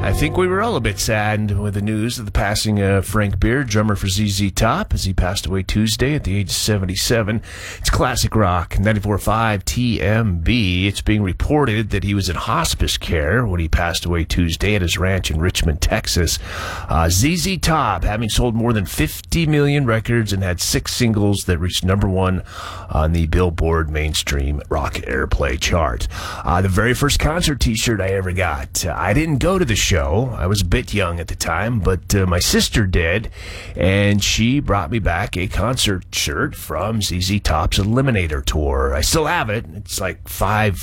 I think we were all a bit saddened with the news of the passing of Frank Beard, drummer for ZZ Top, as he passed away Tuesday at the age of 77. It's classic rock, 94.5 TMB. It's being reported that he was in hospice care when he passed away Tuesday at his ranch in Richmond, Texas. ZZ Top, having sold more than 50 million records and had 6 singles that reached number 1 on the Billboard mainstream rock airplay chart. The very first concert t-shirt I ever got. I didn't go to the show. I was a bit young at the time, but my sister did, and she brought me back a concert shirt from ZZ Top's Eliminator tour. I still have it. It's like five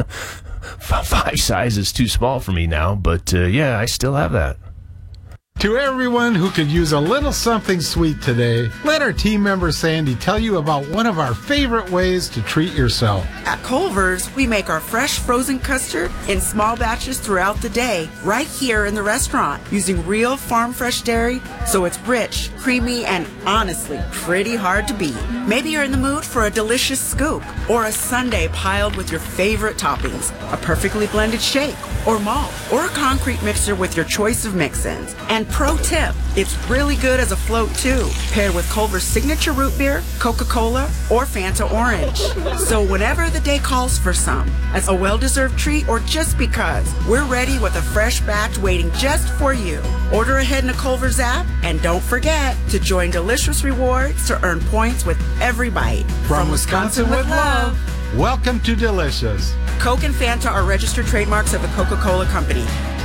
sizes too small for me now, but yeah, I still have that. To everyone who could use a little something sweet today, let our team member Sandy tell you about one of our favorite ways to treat yourself. At Culver's, we make our fresh frozen custard in small batches throughout the day, right here in the restaurant, using real farm fresh dairy, so it's rich, creamy, and honestly pretty hard to beat. Maybe you're in the mood for a delicious scoop, or a sundae piled with your favorite toppings, a perfectly blended shake, or malt, or a concrete mixer with your choice of mix-ins. And pro tip, it's really good as a float too, paired with Culver's signature root beer, Coca-Cola, or Fanta Orange. So whenever the day calls for some, as a well-deserved treat or just because, we're ready with a fresh batch waiting just for you. Order ahead in the Culver's app, and don't forget to join Delicious Rewards to earn points with every bite. From Wisconsin with love, welcome to Delicious. Coke and Fanta are registered trademarks of the Coca-Cola Company.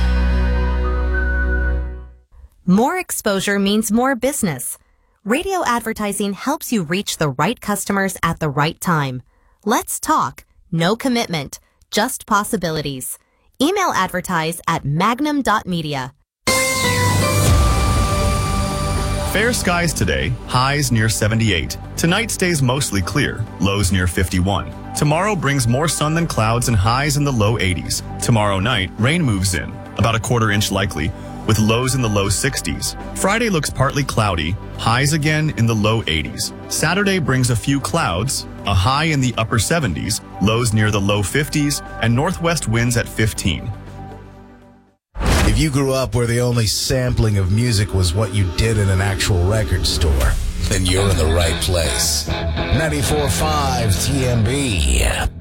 More exposure means more business. Radio advertising helps you reach the right customers at the right time. Let's talk. No commitment, just possibilities. Email advertise at magnum.media. Fair skies today, highs near 78. Tonight stays mostly clear, lows near 51. Tomorrow brings more sun than clouds and highs in the low 80s. Tomorrow night, rain moves in, about a quarter inch likely, with lows in the low 60s. Friday looks partly cloudy, highs again in the low 80s. Saturday brings a few clouds, a high in the upper 70s, lows near the low 50s, and northwest winds at 15. If you grew up where the only sampling of music was what you did in an actual record store, then you're in the right place. 94.5 TMB.